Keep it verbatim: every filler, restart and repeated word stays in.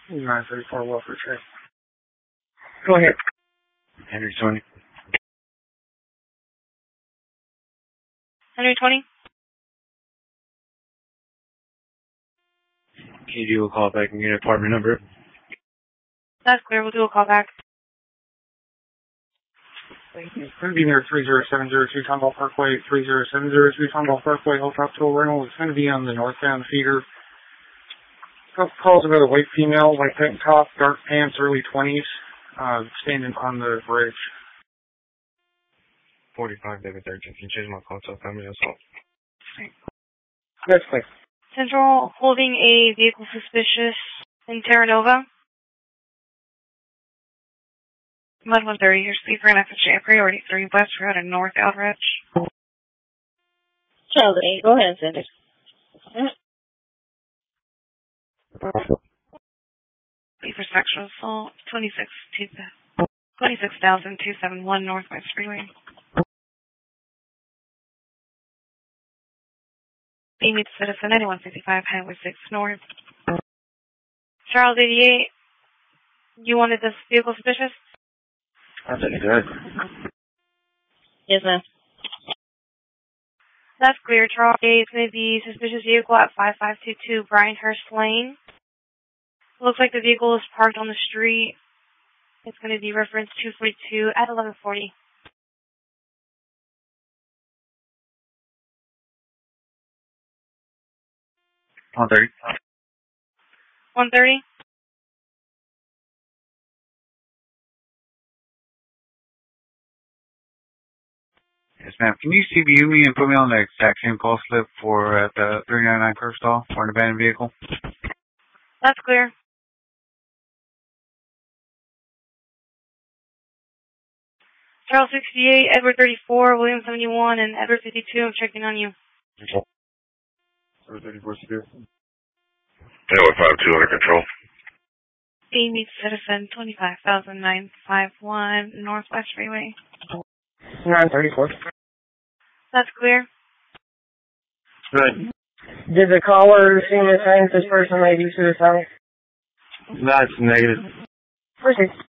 nine thirty-four Wilford Trail. Go ahead. Henry twenty. Henry twenty? Can you do a call back and get an apartment number? That's clear. We'll do a call back. Thank you. It's going to be near three zero seven zero two Tomball Parkway, three zero seven zero two Tomball Parkway, Hilltop Tool Rental. It's going to be on the northbound feeder. Calls about a white female, white tank top, dark pants, early twenties, uh, standing on the bridge. forty-five David thirteen. Can you change my call to a family assault? That's clear. Central holding a vehicle suspicious in Terra Nova. Mud one thirty, your speed for an F H A priority three West Road and North Outreach. Child eight, go ahead and send it. Be for sexual assault, twenty-six thousand two hundred seventy-one Northwest Freeway. Amy Citizen, ninety-one fifty-five Highway six North. Charles eighty-eight, you wanted this vehicle suspicious? That's good. Yes, ma'am. That's clear. Charles eighty-eight is going to be suspicious vehicle at five five two two Bryanhurst Lane. Looks like the vehicle is parked on the street. It's going to be reference two forty-two at eleven forty. one thirty. one thirty? Yes, ma'am. Can you C B U me and put me on the exact same call slip for at the three ninety-nine curb stall for an abandoned vehicle? That's clear. Charles sixty-eight, Edward thirty-four, William seventy-one, and Edward fifty-two. I'm checking on you. Edward thirty-four severe. Edward five two under control. Amy Citizen, twenty-five thousand nine hundred fifty-one Northwest Freeway. nine thirty-four. That's clear. Good. Did the caller seem to think this person may be suicidal? That's negative. Proceed.